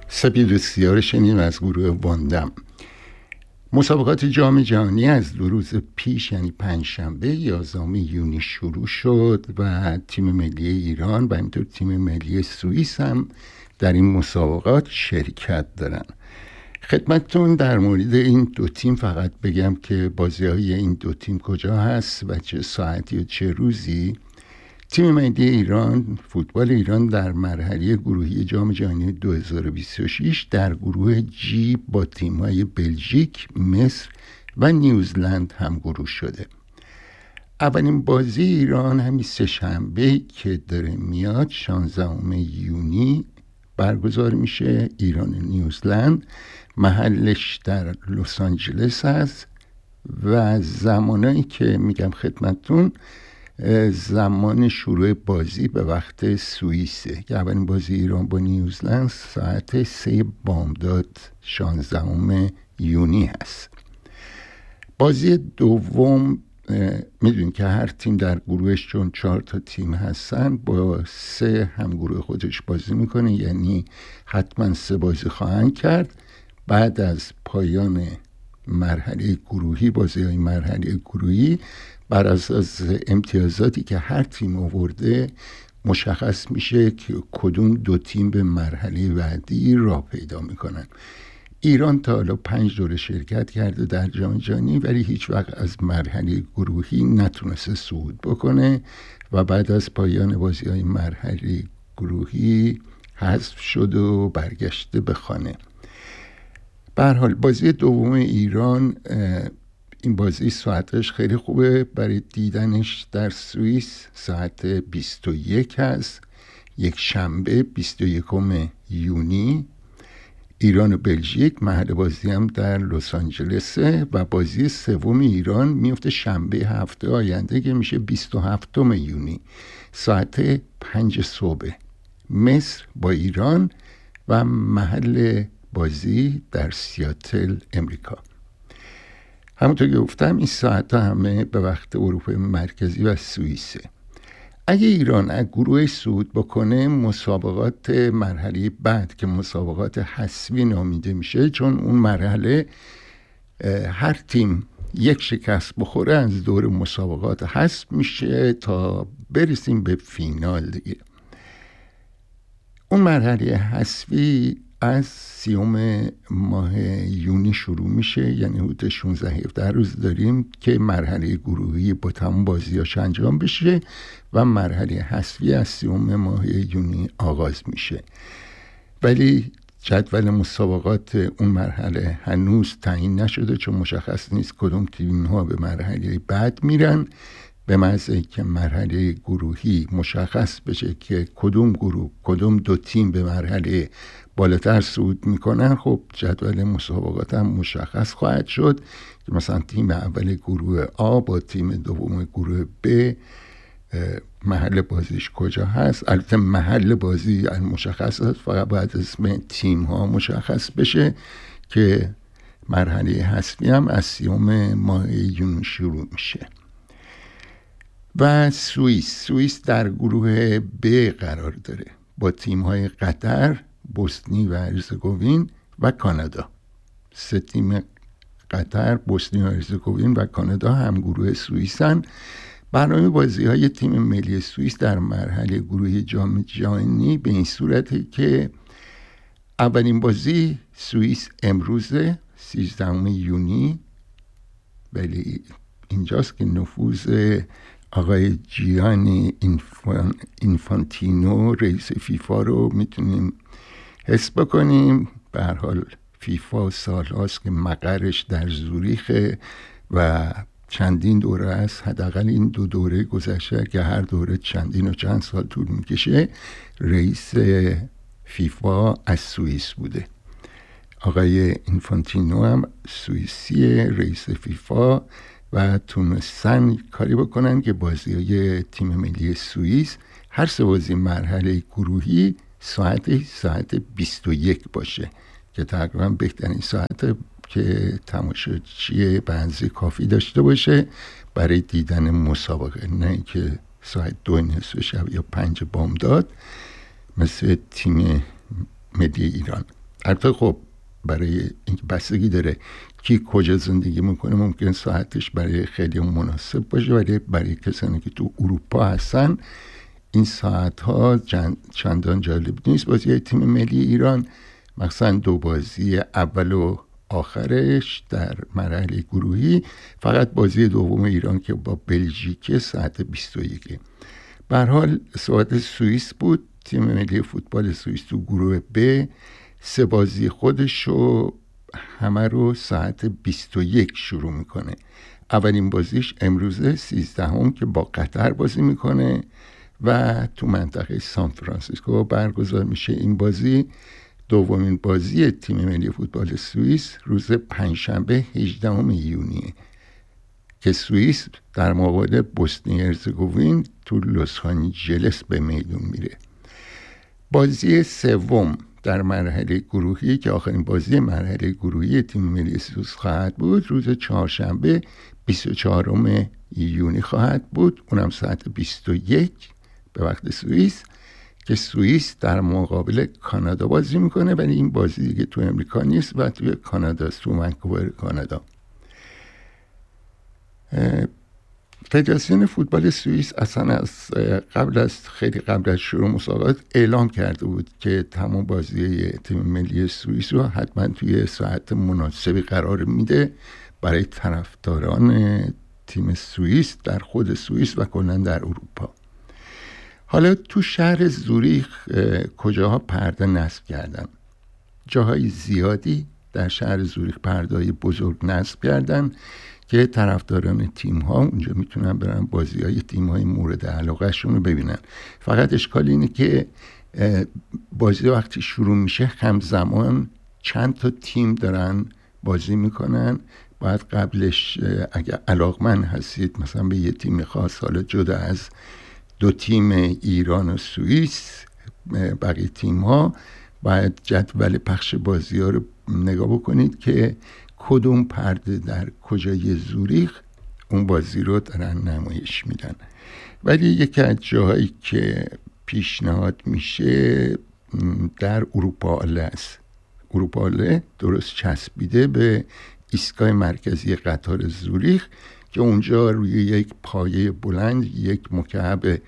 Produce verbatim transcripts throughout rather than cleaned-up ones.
سپید و سیاه رو شنیدیم از گروه واندم. مسابقات جام جهانی از دو روز پیش یعنی پنجشنبه یازدهم یونی شروع شد و تیم ملی ایران و همینطور تیم ملی سوئیس هم در این مسابقات شرکت دارن. خدمتتون در مورد این دو تیم فقط بگم که بازی‌های این دو تیم کجا هست و چه ساعتی و چه روزی. تیم ملی ایران، فوتبال ایران در مرحله گروهی جام جهانی دو هزار و بیست و شش در گروه جی با تیم‌های بلژیک، مصر و نیوزلند هم گروه شده. اولین بازی ایران همین سه‌شنبه که داره میاد شانزدهم یونی برگزار میشه. ایران و نیوزلند، محلش در لس آنجلس هست و زمانایی که میگم خدمتتون زمان شروع بازی به وقت سوئیسه که اولین بازی ایران با نیوزلند ساعت سه بامداد شانزدهم یونی هست. بازی دوم میدونید که هر تیم در گروهش چون چهار تا تیم هستن با سه هم گروه خودش بازی میکنه، یعنی حتما سه بازی خواهند کرد. بعد از پایان مرحله گروهی، بازی های مرحله گروهی بر اساس امتیازاتی که هر تیم آورده مشخص میشه که کدوم دو تیم به مرحله بعدی راه پیدا میکنن. ایران تا حالا پنج دوره شرکت کرده در جام جهانی ولی هیچ وقت از مرحله گروهی نتونسته صعود بکنه و بعد از پایان بازی های مرحله گروهی حذف شد و برگشته به خانه. به هر حال بازی دوم ایران، این بازی ساعتش خیلی خوبه برای دیدنش در سوئیس، ساعت بیست و یک هست، یک شنبه بیست و یکم یونی. ایران و بلژیک، محل بازی هم در لس آنجلسه و بازی سوم ایران میفته شنبه هفته آینده که میشه بیست و هفتم یونی ساعت پنج صبح. مصر با ایران و محل بازی در سیاتل امریکا. همونطور که گفتم این ساعت ها همه به وقت اروپای مرکزی و سوئیسه. اگه ایران از گروه صعود بکنه، مسابقات مرحله بعد که مسابقات حذفی نامیده میشه، چون اون مرحله هر تیم یک شکست بخوره از دور مسابقات حذف میشه تا برسیم به فینال دیگه. اون مرحله حذفی از سیوم ماه یونی شروع میشه، یعنی حدود شانزده هفده روز داریم که مرحله گروهی با تمام بازیاش انجام بشه و مرحله حذفی از سیوم ماه یونی آغاز میشه. ولی جدول مسابقات اون مرحله هنوز تعیین نشده چون مشخص نیست کدوم تیم ها به مرحله بعد میرن. به محض اینکه مرحله گروهی مشخص بشه که کدوم گروه کدوم دو تیم به مرحله بالاتر صعود میکنن، خب جدول مسابقات هم مشخص خواهد شد که مثلا تیم اول گروه آ با تیم دوم گروه ب محل بازیش کجا هست. البته محل بازی مشخص هست، فقط باید اسم تیم ها مشخص بشه که مرحله حذفی هم از سیوم ماه یونی شروع میشه. و سوئیس سوئیس در گروه ب قرار داره با تیم های قطر، بوسنی و هرزگوین و کانادا. سه تیم قطر، بوسنی و هرزگوین و کانادا هم گروه سوئیسن. برنامه بازی های تیم ملی سوئیس در مرحله گروهی جام جهانی به این صورته که اولین بازی سوئیس امروزه سیزدهم یونی، ولی اینجاست که نفوذ آقای جیانی اینفان، اینفانتینو رئیس فیفا رو میتونیم حس بکنیم. به هر حال فیفا سال هاست که مقرش در زوریخه و چندین دوره است، حداقل این دو دوره گذشته که هر دوره چندین و چند سال طول میکشه، رئیس فیفا از سوئیس بوده. آقای اینفانتینو هم سوئیسیه، رئیس فیفا، و تونستن کاری بکنن که بازی‌های تیم ملی سوئیس هر سه بازی مرحله گروهی ساعت ساعت بیست و یک باشه که تقریبا بهترین ساعت که تماشاچی به اندازه کافی داشته باشه برای دیدن مسابقه، نه که ساعت دو نصف شب یا پنج بامداد مثل تیم ملی ایران. البته خب برای اینکه بستگی داره کی کجا زندگی میکنه، ممکن ساعتش برای خیلی مناسب باشه، ولی برای کسانی که تو اروپا هستن این ساعت ها چندان جالب نیست. بازی تیم ملی ایران مثلا دو بازی اول و آخرش در مرحله گروهی، فقط بازی دوم ایران که با بلژیک ساعت بیست و یک. به هر حال صحبت سوئیس بود. تیم ملی فوتبال سوئیس تو گروه ب سه بازی خودشو همه رو ساعت بیست و یک شروع میکنه. اولین بازیش امروزه سیزدهم که با قطر بازی میکنه و تو منطقه سان فرانسیسکو برگزار میشه این بازی. دومین بازی تیم ملی فوتبال سوئیس روز پنجشنبه هجدهم یونیه که سوئیس در مقابل بوسنی هرزگوین تو لس آنجلس به میدون میره. بازی سوم در مرحله گروهی که آخرین بازی مرحله گروهی تیم ملی سوئیس خواهد بود روز چهارشنبه بیست و چهارم یونی خواهد بود، اونم ساعت بیست و یک به وقت سوئیس، که سوئیس در مقابل کانادا بازی میکنه، ولی این بازی دیگه تو امریکا نیست و توی کانادا است، تو ونکوور کانادا. فدراسیون فوتبال سوئیس اصلا از قبل از خیلی قبل از شروع مسابقات اعلام کرده بود که تمام بازی تیم ملی سوئیس رو حتما توی ساعت مناسبی قرار میده برای طرفداران تیم سوئیس در خود سوئیس و کلا در اروپا. حالا تو شهر زوریخ کجاها پرده نصب کردن؟ جاهای زیادی در شهر زوریخ پرده‌های بزرگ نصب کردن که طرفداران تیم ها اونجا میتونن برن بازی های تیم های مورد علاقه شون رو ببینن. فقط اشکال اینه که بازی وقتی شروع میشه همزمان چند تا تیم دارن بازی میکنن. باید قبلش اگه علاقمند هستید مثلا به یه تیم خاص، حالا جدا از دو تیم ایران و سوئیس بقیه تیم ها، باید جدول پخش بازی ها رو نگاه بکنید که کدوم پرده در کجای زوریخ اون بازی رو دارن نمایش میدن. ولی یکی از جاهایی که پیشنهاد میشه در اروپاله است. اروپاله درست چسبیده به ایستگاه مرکزی قطار زوریخ که اونجا روی یک پایه بلند یک مکعب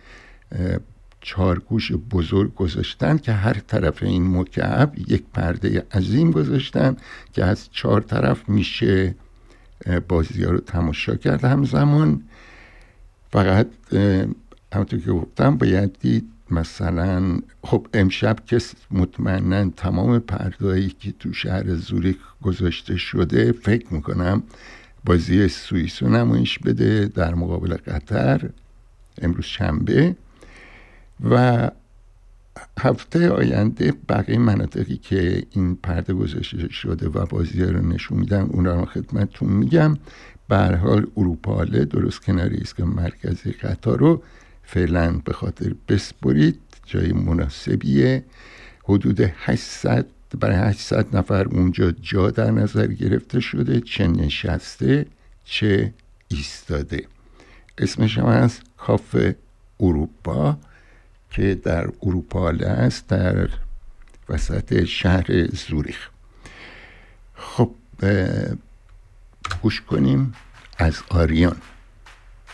چارگوش بزرگ گذاشتن که هر طرف این مکعب یک پرده عظیم گذاشتن که از چهار طرف میشه بازی ها رو تماشا کرد همزمان. فقط همونطور که گفتم باید دید مثلا خب امشب که مطمئناً تمام پرده‌هایی که تو شهر زوریخ گذاشته شده فکر میکنم بازی سوئیس رو نمایش بده در مقابل قطر امروز شنبه، و هفته آینده بقیه مناطقی که این پرده گذاشته شده و بازی رو نشون میدن اون رو خدمتتون میگم. به هر حال اروپاله درست کنار ایستگاه مرکزی قطار رو فعلا به خاطر بسپرید، جای مناسبیه. حدود هشتصد برای هشتصد نفر اونجا جا در نظر گرفته شده، چه نشسته چه ایستاده. اسمش هم از کافه اروپا که در اروپاله است در وسط شهر زوریخ. خب گوش کنیم از آریان.